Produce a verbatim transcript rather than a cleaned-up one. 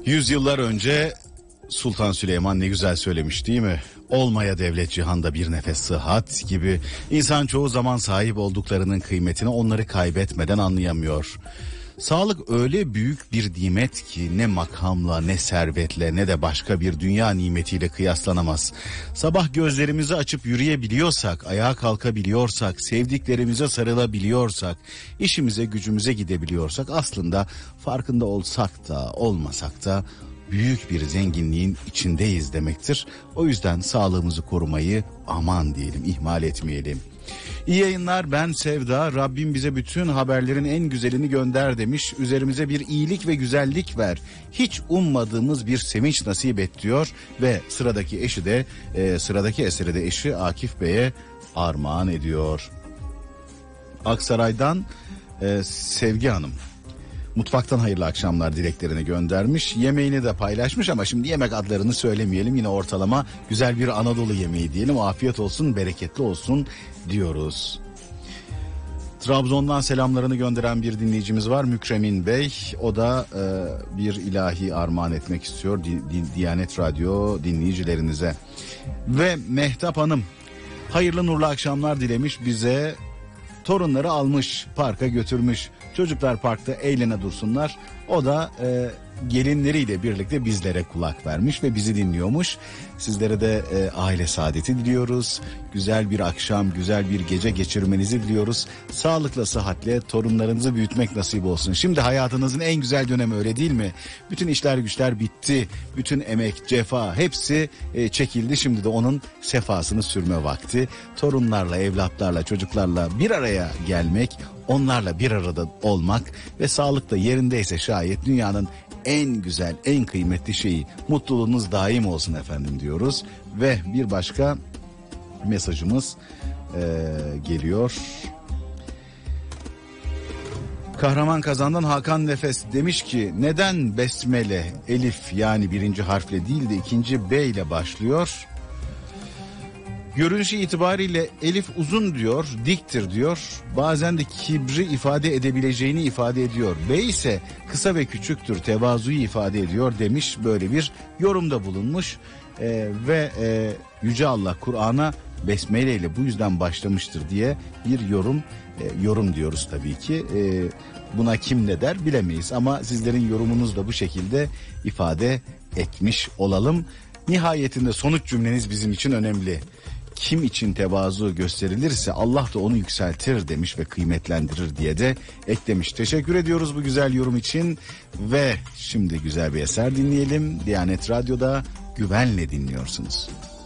Yüzyıllar önce Sultan Süleyman ne güzel söylemiş değil mi? Olmaya devlet cihanda bir nefes sıhhat gibi insan çoğu zaman sahip olduklarının kıymetini onları kaybetmeden anlayamıyor. Sağlık öyle büyük bir nimet ki ne makamla, ne servetle, ne de başka bir dünya nimetiyle kıyaslanamaz. Sabah gözlerimizi açıp yürüyebiliyorsak, ayağa kalkabiliyorsak, sevdiklerimize sarılabiliyorsak, işimize gücümüze gidebiliyorsak, aslında farkında olsak da olmasak da büyük bir zenginliğin içindeyiz demektir. O yüzden sağlığımızı korumayı aman diyelim, ihmal etmeyelim. İyi yayınlar, ben Sevda. Rabbim bize bütün haberlerin en güzelini gönder demiş. Üzerimize bir iyilik ve güzellik ver. Hiç ummadığımız bir sevinç nasip et diyor. Ve sıradaki eşi de e, sıradaki eseri de eşi Akif Bey'e armağan ediyor. Aksaray'dan e, Sevgi Hanım mutfaktan hayırlı akşamlar dileklerini göndermiş. Yemeğini de paylaşmış ama şimdi yemek adlarını söylemeyelim. Yine ortalama güzel bir Anadolu yemeği diyelim. Afiyet olsun, bereketli olsun diyoruz. Trabzon'dan selamlarını gönderen bir dinleyicimiz var, Mükremin Bey. O da e, bir ilahi armağan etmek istiyor Di, Di, Diyanet Radyo dinleyicilerinize. Ve Mehtap Hanım hayırlı nurlu akşamlar dilemiş bize. Torunları almış, parka götürmüş. Çocuklar parkta eğlene dursunlar. O da e, gelinleriyle birlikte bizlere kulak vermiş ve bizi dinliyormuş. Sizlere de e, aile saadeti diliyoruz. Güzel bir akşam, güzel bir gece geçirmenizi diliyoruz. Sağlıkla, sıhhatle torunlarınızı büyütmek nasip olsun. Şimdi hayatınızın en güzel dönemi, öyle değil mi? Bütün işler güçler bitti. Bütün emek, cefa hepsi e, çekildi. Şimdi de onun sefasını sürme vakti. Torunlarla, evlatlarla, çocuklarla bir araya gelmek, onlarla bir arada olmak ve sağlık da yerindeyse şayet dünyanın en güzel, en kıymetli şeyi. Mutluluğunuz daim olsun efendim diyoruz. Ve bir başka mesajımız e, geliyor. Kahraman Kazan'dan Hakan Nefes demiş ki neden besmele, elif yani birinci harfle değil de ikinci B ile başlıyor? Görünüşü itibariyle elif uzun diyor, diktir diyor. Bazen de kibri ifade edebileceğini ifade ediyor. B ise kısa ve küçüktür, tevazuyu ifade ediyor demiş. Böyle bir yorumda bulunmuş. Ee, ve e, Yüce Allah Kur'an'a besmele ile bu yüzden başlamıştır diye bir yorum e, yorum diyoruz tabii ki. E, buna kim ne der bilemeyiz ama sizlerin yorumunuz da bu şekilde ifade etmiş olalım. Nihayetinde sonuç cümleniz bizim için önemli. Kim için tevazu gösterilirse Allah da onu yükseltir demiş ve kıymetlendirir diye de eklemiş. Teşekkür ediyoruz bu güzel yorum için ve şimdi güzel bir eser dinleyelim. Diyanet Radyo'da Güvenle dinliyorsunuz.